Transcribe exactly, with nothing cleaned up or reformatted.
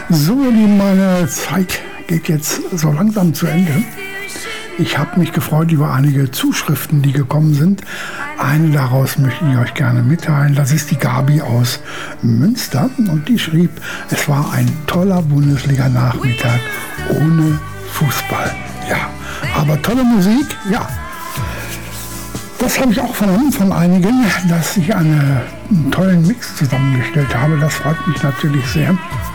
So, ihr Lieben, meine Zeit geht jetzt so langsam zu Ende. Ich habe mich gefreut über einige Zuschriften, die gekommen sind. Eine daraus möchte ich euch gerne mitteilen. Das ist die Gabi aus Münster und die schrieb, es war ein toller Bundesliga-Nachmittag ohne Fußball. Ja, aber tolle Musik, ja. Das habe ich auch vernommen von einigen, dass ich eine, einen tollen Mix zusammengestellt habe. Das freut mich natürlich sehr.